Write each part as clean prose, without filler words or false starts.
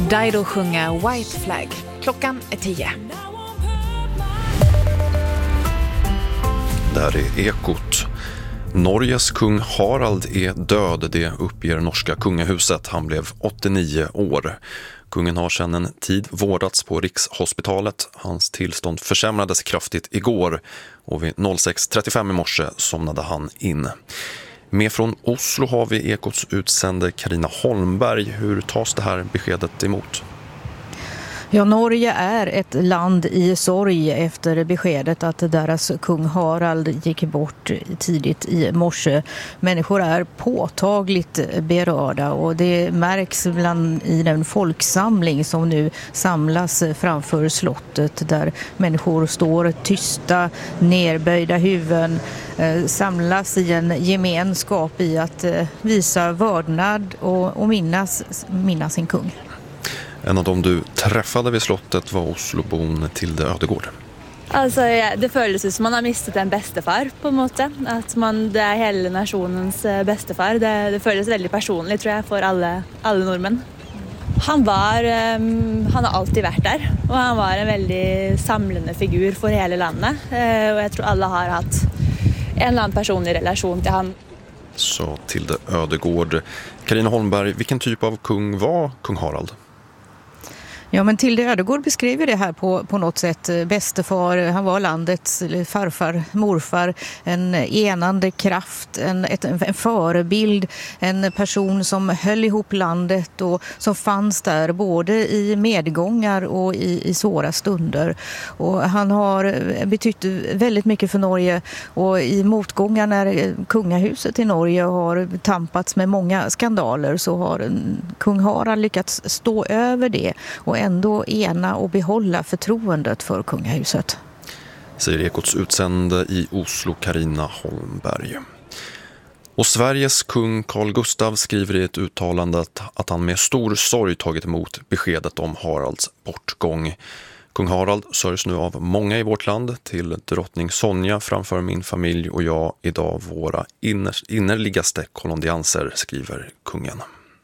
Dido sjunga White Flag. Klockan är 10. Där är Ekot. Norges kung Harald är död, det uppger norska kungahuset. Han blev 89 år. Kungen har sedan en tid vårdats på Rikshospitalet. Hans tillstånd försämrades kraftigt igår och vid 06.35 i morse somnade han in. Med från Oslo har vi Ekots utsände Carina Holmberg. Hur tas det här beskedet emot? Ja, Norge är ett land i sorg efter beskedet att deras kung Harald gick bort tidigt i morse. Människor är påtagligt berörda och det märks i den folksamling som nu samlas framför slottet där människor står tysta, nerböjda huvuden, samlas i en gemenskap i att visa vördnad och minnas sin kung. En av dem du träffade vid slottet var Oslobon Tilde Ödegård. Altså, det føles ut som man har mistet en bestefar på en måte. At det er hele nasjonens bestefar. Det føles veldig personlig, tror jeg, for alle nordmenn. Han har alltid vært der, og han var en veldig samlende figur for hele landet. Og jeg tror alle har hatt en eller annen personlig relasjon til han. Så Tilde Ödegård. Carina Holmberg, vilken typ av kung var kung Harald? Ja, men Tilde Ödegård beskriver det här på något sätt. Bästefar, han var landets farfar, morfar, en enande kraft, en förebild, en person som höll ihop landet och som fanns där både i medgångar och i svåra stunder. Och han har betytt väldigt mycket för Norge och i motgångar när kungahuset i Norge har tampats med många skandaler så har kung Harald lyckats stå över det och ändå ena och behålla förtroendet för kungahuset. Säger Ekots utsände i Oslo Carina Holmberg. Och Sveriges kung Carl Gustaf skriver i ett uttalande att han med stor sorg tagit emot beskedet om Haralds bortgång. Kung Harald sörjs nu av många i vårt land. Till drottning Sonja framför min familj och jag idag våra innerligaste kolondianser, skriver kungen.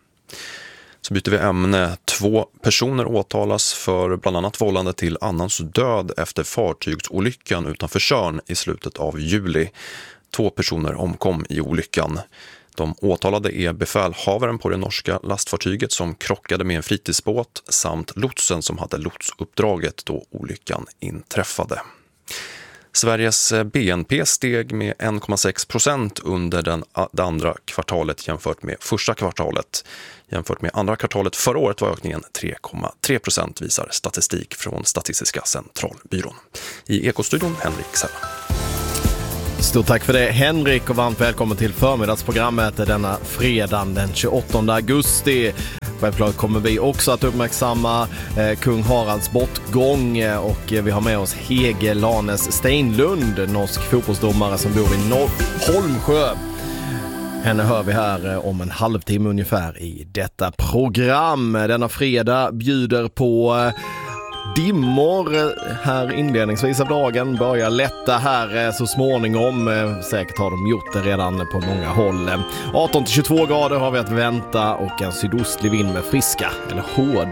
Så byter vi ämne. 2 personer åtalas för bland annat vållande till annans död efter fartygsolyckan utanför Tjörn i slutet av juli. 2 personer omkom i olyckan. De åtalade är befälhavaren på det norska lastfartyget som krockade med en fritidsbåt samt lotsen som hade lotsuppdraget då olyckan inträffade. Sveriges BNP steg med 1,6% under det andra kvartalet jämfört med första kvartalet. Jämfört med andra kvartalet förra året var ökningen 3,3% visar statistik från Statistiska centralbyrån. I Ekostudion Henrik Sella. Stort tack för det Henrik och varmt välkommen till förmiddagsprogrammet denna fredag den 28 augusti. Självklart kommer vi också att uppmärksamma kung Haralds bortgång och vi har med oss Hege Lanes Steinlund, norsk fotbollsdomare som bor i Holmsjö. Henne hör vi här om en halvtimme ungefär i detta program. Denna fredag bjuder på dimmor här inledningsvis av dagen, börjar lätta här så småningom. Säkert har de gjort det redan på många håll. 18-22 grader har vi att vänta och en sydostlig vind med friska eller hårda